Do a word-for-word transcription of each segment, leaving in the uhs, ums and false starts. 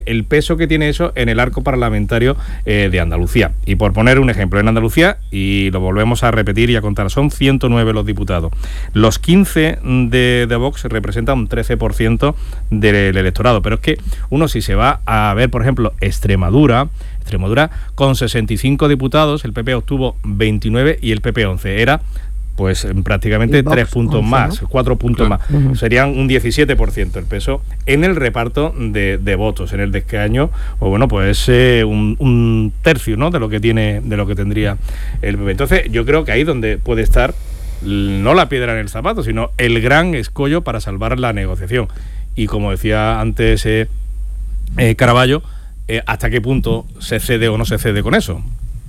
el peso que tiene eso en el arco parlamentario eh, de Andalucía. Y por poner un ejemplo, en Andalucía, y lo volvemos a repetir y a contar, son ciento nueve los diputados. Los quince de, de Vox representan un trece por ciento del electorado. Pero es que uno, si se va a ver, por ejemplo, Extremadura, Extremadura con sesenta y cinco diputados, el P P obtuvo veintinueve y el P P once. Era pues prácticamente tres puntos once, más, ¿no? cuatro puntos claro. más. Uh-huh. Serían un diecisiete por ciento el peso en el reparto de, de votos, en el de escaño, o bueno, pues eh, un, un tercio, ¿no?, de lo que tiene, de lo que tendría el P P. Entonces, yo creo que ahí donde puede estar no la piedra en el zapato, sino el gran escollo para salvar la negociación. Y como decía antes eh, eh, Caraballo, eh, ¿hasta qué punto se cede o no se cede con eso?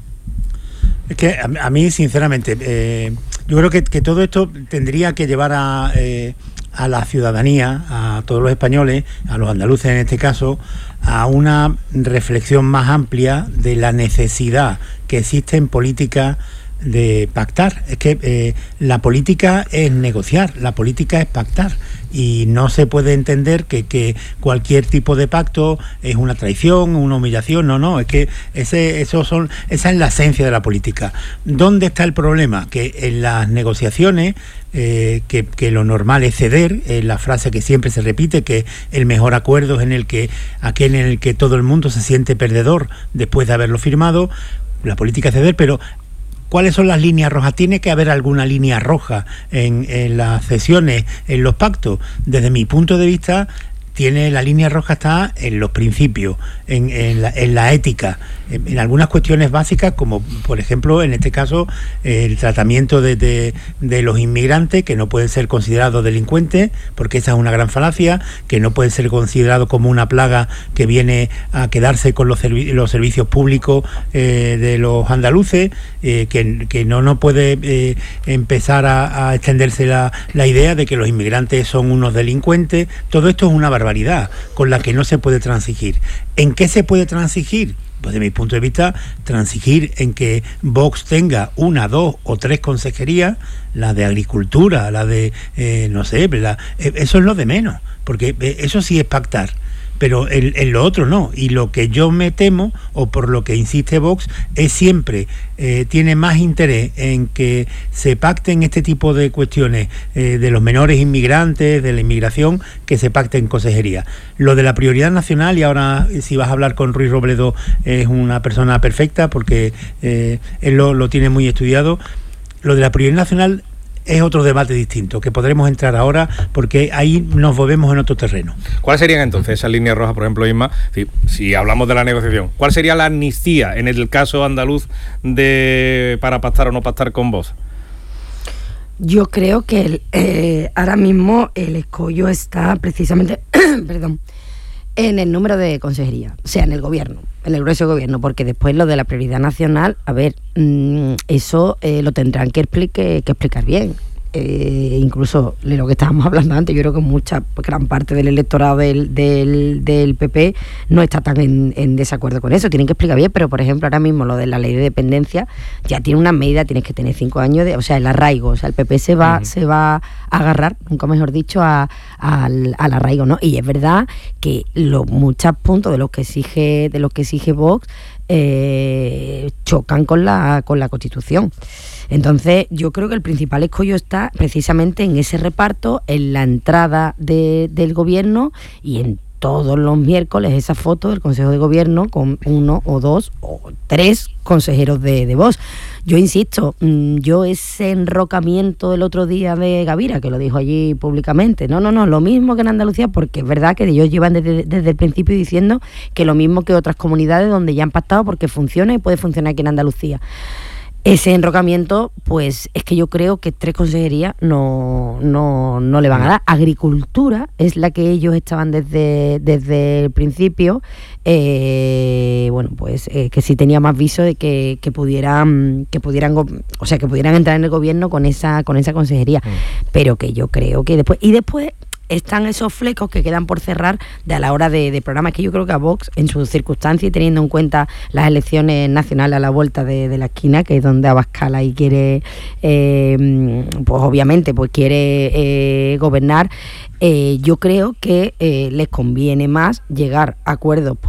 Es que a, a mí, sinceramente, eh, yo creo que, que todo esto tendría que llevar a, eh, a la ciudadanía, a todos los españoles, a los andaluces en este caso, a una reflexión más amplia de la necesidad que existe en política de pactar. Es que eh, la política es negociar, la política es pactar, y no se puede entender que, que cualquier tipo de pacto es una traición, una humillación. No, no, es que ese, eso son, esa es la esencia de la política. ¿Dónde está el problema? Que en las negociaciones eh, que, que lo normal es ceder, eh, la frase que siempre se repite, que el mejor acuerdo es en el que aquel en el que todo el mundo se siente perdedor después de haberlo firmado. La política es ceder, pero ¿cuáles son las líneas rojas? ¿Tiene que haber alguna línea roja en, en las cesiones, en los pactos? Desde mi punto de vista, tiene la línea roja está en los principios, en, en, la, en la ética, en, en algunas cuestiones básicas, como por ejemplo, en este caso, eh, el tratamiento de, de, de los inmigrantes, que no pueden ser considerados delincuentes, porque esa es una gran falacia, que no pueden ser considerados como una plaga que viene a quedarse con los, servi- los servicios públicos eh, de los andaluces, eh, que, que no, no puede eh, empezar a, a extenderse la, la idea de que los inmigrantes son unos delincuentes. Todo esto es una barbaridad con la que no se puede transigir. ¿En qué se puede transigir? Pues, de mi punto de vista, transigir en que Vox tenga una, dos o tres consejerías, la de Agricultura, la de, eh, no sé, la, eh, eso es lo de menos, porque eh, eso sí es pactar. Pero en, en lo otro no. Y lo que yo me temo, o por lo que insiste Vox, es siempre, eh, tiene más interés en que se pacten este tipo de cuestiones eh, de los menores inmigrantes, de la inmigración, que se pacte en consejería. Lo de la prioridad nacional, y ahora si vas a hablar con Ruiz Robledo, es una persona perfecta, porque eh, él lo, lo tiene muy estudiado. Lo de la prioridad nacional es otro debate distinto, que podremos entrar ahora, porque ahí nos volvemos en otro terreno. ¿Cuáles serían entonces esas líneas rojas, por ejemplo, Isma, si, si hablamos de la negociación? ¿Cuál sería la amnistía en el caso andaluz de para pactar o no pactar con Vox? Yo creo que el, eh, ahora mismo el escollo está precisamente perdón, en el número de consejerías, o sea, en el gobierno, en el grueso gobierno, porque después lo de la prioridad nacional, a ver, mmm, eso eh, lo tendrán que, explique, que explicar bien. Eh, incluso de lo que estábamos hablando antes, yo creo que mucha gran parte del electorado del, del, del P P no está tan en, en desacuerdo con eso, tienen que explicar bien. Pero por ejemplo, ahora mismo lo de la ley de dependencia ya tiene una medida, tienes que tener cinco años de, o sea, el arraigo, o sea, el P P se va, uh-huh. se va a agarrar, nunca mejor dicho, a, a, al, al arraigo, ¿no? Y es verdad que los muchos puntos de los que exige, de los que exige Vox eh, chocan con la, con la Constitución. Entonces, yo creo que el principal escollo está precisamente en ese reparto, en la entrada de, del gobierno, y en todos los miércoles esa foto del Consejo de Gobierno con uno o dos o tres consejeros de, de Vox. Yo insisto, yo ese enrocamiento del otro día de Gavira, que lo dijo allí públicamente, no, no, no, lo mismo que en Andalucía, porque es verdad que ellos llevan desde, desde el principio diciendo que lo mismo que otras comunidades donde ya han pactado porque funciona y puede funcionar aquí en Andalucía. Ese enrocamiento, pues es que yo creo que tres consejerías no, no, no le van a dar. Agricultura es la que ellos estaban desde, desde el principio, eh, bueno, pues eh, que sí tenía más viso de que, que pudieran, que pudieran, o sea, que pudieran entrar en el gobierno con esa, con esa consejería, mm. pero que yo creo que después, y después están esos flecos que quedan por cerrar de a la hora de, de programas, que yo creo que a Vox, en sus circunstancias y teniendo en cuenta las elecciones nacionales a la vuelta de, de la esquina, que es donde Abascal ahí quiere, eh, pues obviamente, pues quiere eh, gobernar, eh, yo creo que eh, les conviene más llegar a acuerdos